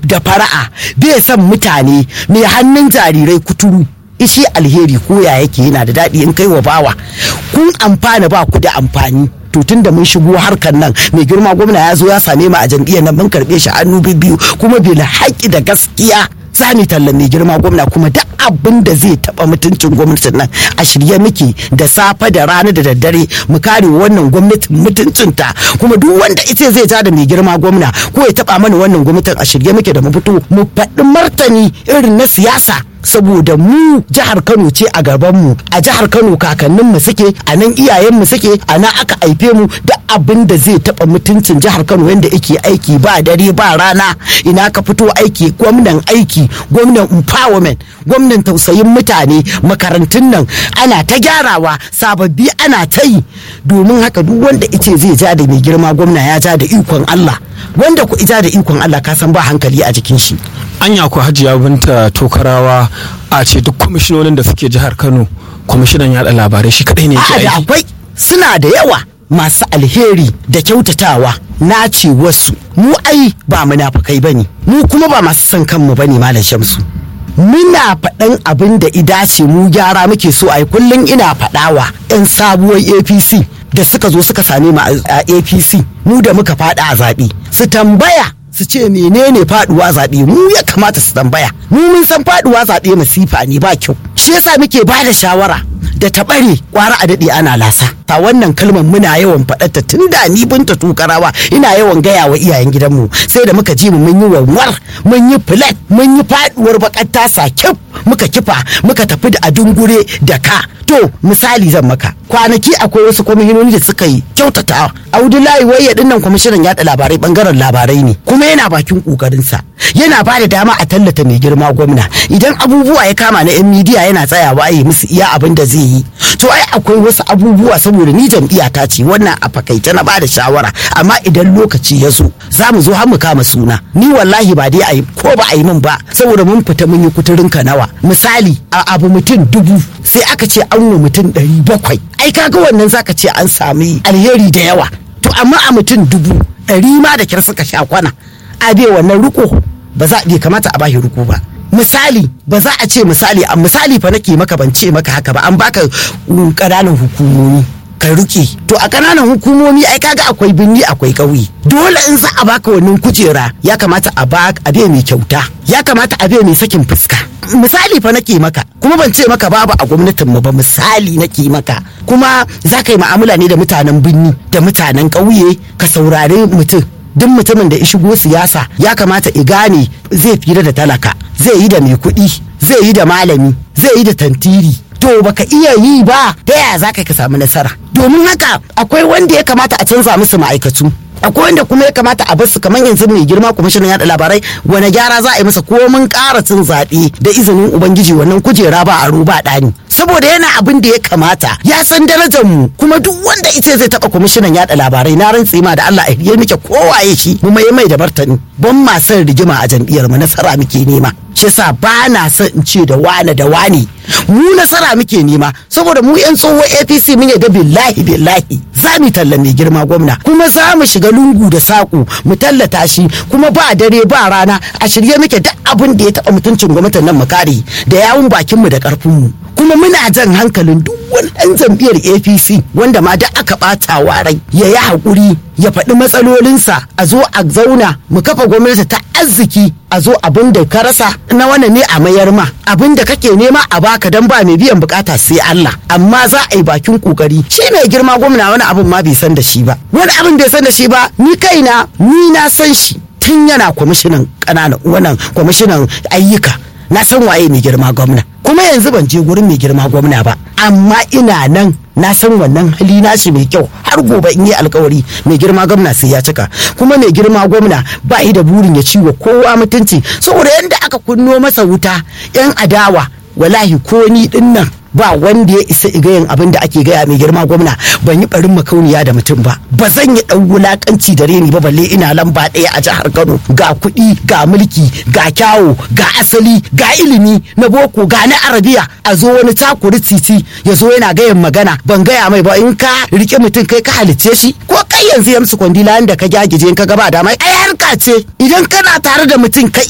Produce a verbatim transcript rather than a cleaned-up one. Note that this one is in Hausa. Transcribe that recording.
da fara'a, bai san mutane, mai hannun jarirai kuturu. Ishi alheri koya yake yana da daɗi in kai wa bawa kun amfana ba ku da amfani. To tun da mun shigo harkar nan mai girma gwamna ya zo ya same mu a jam'iyyar nan mun karɓe shi hannu biyu kuma bil haƙi da gaskiya sani tallan mai girma gwamna kuma duk abin da zai taɓa mutuncin gwamnatin nan a shirye muke da safe da rana da daddare mu kare wannan gwamnatin mutuncinta kuma duk wanda ita zai ja da mai girma gwamna ko ya taɓa mana wannan gwamnatin a shirye muke da mu fito mu faɗi martani irin na siyasa. Saboda mu jihar Kano ce a gaban mu, a jihar Kano kakannin mu suke, a nan iyayen mu suke, a nan aka haife mu, da abin da zai taba mutuncin jihar Kano yanda yake aiki ba dare ba rana, ina ka fito aiki, gwamnan aiki, gwamnan empowerment, gwamnan tausayin mutane, makarantun nan ana ta gyarawa, sababbi ana ta yi. Domin haka duk wanda ice zai ja da mai girma gwamna ya ja da ikon Allah, wanda ku ija da ikon Allah ka san ba hankali a jikin shi. Anya ku Hajiya Binta Tokarawa a ce duk kwamishinonin da suke jihar Kano kwamishinan yaɗa labarai shi kadai ne yake aiki? Akwai suna da yawa masu alheri da kyautatawa, na ce wasu mu ai ba munafukai bane, mu kuma ba masu son kanmu bane Malam Shamsu. Muna faɗan abin da idace mu gyara muke so ai, kullum ina faɗawa 'yan sabuwar A P C da suka zo suka same mu a A P C mu da muka faɗa a zaɓe su tambaya su ce menene faduwa zaɓe, mu ya kamata su tambaya. Mu mun san faduwa zaɓe masifa ne ba kyau, shi yasa muke ba da shawara da taɓare kwara a daɗe ana lasa. Ta wannan kalmar muna yawan faɗarta tun da ni Binta Tokarawa ina yawan gaya wa iyayen gidanmu, sai da muka ji mu mun yi wanwar, mun yi filat, mun yi faduwar bakar tasa kif muka kifa muka tafi da adungure da ka. To misali zan maka, kwanaki akwai wasu kwamishinoni da suka yi kyautatawa. Abdullahi Wayya dinnan kwamishinan yaɗa labarai bangaren labarai ne kuma yana bakin kokarinsa, yana ba da dama a tallata mai girma gwamna. Idan abubuwa ya kama na 'yan midiya yana tsayawa yi musu iya abin da zai yi. To ai akwai wasu abubuwa saboda ni jam'iyya ta ce wannan a fakaita na ba da shawara, amma idan lokaci ya zo za mu zo har mu kama suna. Ni wallahi ba dai a yi ko ba a yi min ba, saboda mun fita mun yi kuturin nawa. Misali a abu mutum dubu sai aka ce an wa mutum ɗari bakwai, ai kaga wannan zaka ce an sami alheri da yawa. To amma a mutum dubu ɗari ma da kyar suka sha kwana, a bai wannan riko ba za a kamata a bashi riko ba. Misali ba za a ce misali a misali fa nake maka ban ce maka haka ba, an baka ƙananan hukumomi ka rike. To a ƙananan hukumomi ai kaga akwai binni akwai ƙauye, dole in za a baka wannan kujera ya kamata a baka abe mai kyauta, ya kamata abe mai sakin fuska. Misali fa nake maka, kuma ban ce maka babu a gwamnatin mu ba, misali nake maka. Kuma za ka yi mu'amala ne da mutanen binni da mutanen ƙauye, ka saurari mutum. Duk mutumin da ya shigo siyasa ya kamata i gane zai fira da talaka, zai yi da mai kuɗi, zai yi da malami, zai yi da tantiri. To baka iya yi ba, ta yaya za ka samu nasara? Domin haka akwai wanda ya kamata a canza musu ma'aikatu, akwai wanda kuma ya kamata a basu kamar yanzu mai girma kwamishinan yaɗa labarai, wani gyara za a yi masa ko mun ƙara cin zaɓe da izinin ubangiji wannan kujera ba aro ba ɗani, saboda yana abin da ya kamata, ya san darajar mu. Kuma duk wanda ita zai taɓa kwamishinan yaɗa labarai na rantse ma da Allah a ya muke kowaye shi mu mai mai da martani. Ban ma son rigima a jam'iyyar mu, nasara muke nema. Shi yasa ba na son in ce da wane da wane, mu nasara muke nema, saboda mu yan tsohon A P C mun yadda billahi billahi za mu talla mai girma gwamna, kuma za mu shiga lungu da saƙo mu tallata shi, kuma ba dare ba rana a shirye muke duk abin da ya taɓa mutuncin gwamnatin nan mu kare da yawun bakinmu da ƙarfinmu. Kuma muna jan hankalin duk wani ɗan jam'iyyar A P C wanda ma da aka ɓata wa rai ya yi haƙuri, ya faɗi matsalolinsa, a zo a zauna mu kafa gwamnati ta arziki, a zo abin da ka rasa na wannan ne a mayar ma, abin da kake nema a baka, dan ba mai biyan bukata sai Allah. Amma za a yi bakin kokari. Shi mai girma gwamna wani abin ma bai san da shi ba, wani abin bai san da shi ba. Ni kaina ni na san shi tun yana kwamishinan ƙananan wannan kwamishinan ayyuka, na san waye mai girma gwamna. Kuma yanzu ban je gurin mai girma gwamna ba, amma ina nan na san wannan hali nashi mai kyau, har gobe in yi alkawari mai girma gwamna sai ya cika. Kuma mai girma gwamna ba yi da burin ya ciwo kowa mutunci, saboda yanda aka kunno masa wuta yan adawa, wallahi ko ni din nan ba wanda ya isa igayen abin da ake gaya mai girma gwamna. Ban yi barin makauniya da mutum ba, ba zan yi dan wulakanci da reni ba, balle ina lamba ɗaya a jihar Kano, ga kuɗi ga mulki ga kyawo ga asali ga ilimi na boko ga na arabiya, a zo wani takuri titi ya zo yana gayan magana ban gaya mai ba. In ka rike mutum kai ka halice shi, ko kai yanzu yamsu kwandila da ka gyagije in ka gaba da mai ai harka ce. Idan kana tare da mutum ka